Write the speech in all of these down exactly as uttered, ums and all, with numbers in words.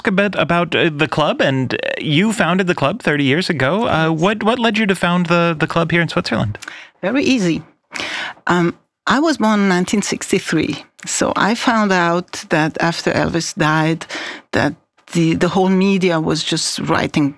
A bit about uh, the club, and you founded the club thirty years ago. Uh, what what led you to found the, the club here in Switzerland? Very easy. Um, I was born in nineteen sixty-three, so I found out that after Elvis died, that the, the whole media was just writing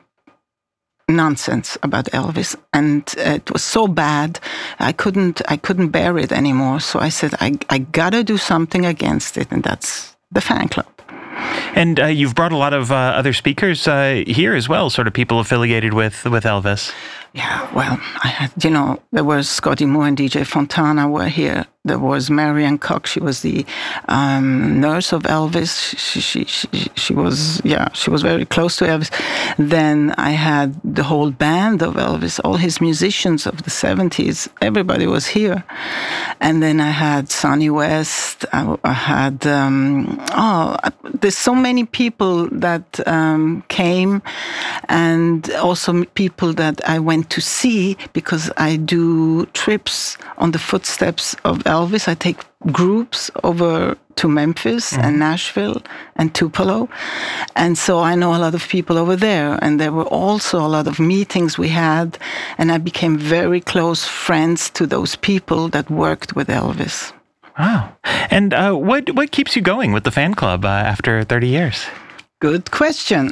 nonsense about Elvis, and it was so bad I couldn't I couldn't bear it anymore. So I said I I gotta do something against it, and that's the fan club. And uh, you've brought a lot of uh, other speakers uh, here as well, sort of people affiliated with with Elvis. Yeah, well, I had, you know, there was Scotty Moore and D J Fontana were here. There was Marianne Cox. She was the um, nurse of Elvis. She, she, she, she was, yeah, she was very close to Elvis. Then I had the whole band of Elvis, all his musicians of the seventies. Everybody was here. And then I had Sonny West. I, I had, um, oh, there's so many people that um, came, and also people that I went to see because I do trips on the footsteps of Elvis. I take groups over to Memphis mm-hmm. and Nashville and Tupelo. And so I know a lot of people over there. And there were also a lot of meetings we had. And I became very close friends to those people that worked with Elvis. Wow. And uh, what, what keeps you going with the fan club uh, after thirty years? Good question.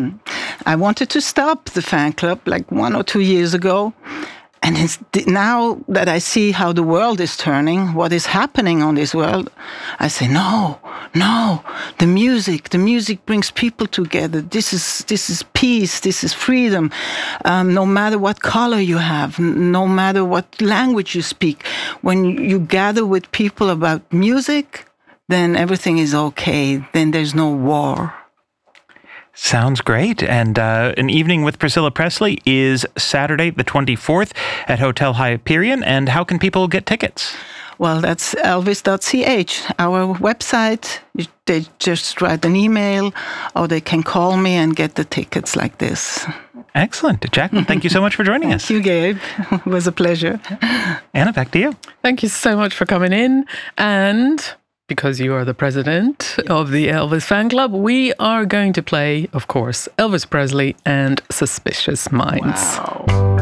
I wanted to stop the fan club like one or two years ago. And it's, now that I see how the world is turning, what is happening on this world, I say, no, no, the music, the music brings people together. This is this is peace, this is freedom. Um, no matter what color you have, no matter what language you speak, when you gather with people about music, then everything is okay. Then there's no war. Sounds great. And uh, an evening with Priscilla Presley is Saturday, the twenty-fourth at Hotel Hyperion. And how can people get tickets? Well, that's elvis dot c h, our website. They just write an email, or they can call me and get the tickets like this. Excellent. Jacqueline, thank you so much for joining thank us. Thank you, Gabe. It was a pleasure. Anna, back to you. Thank you so much for coming in. And because you are the president of the Elvis fan club, we are going to play, of course, Elvis Presley and Suspicious Minds. Wow.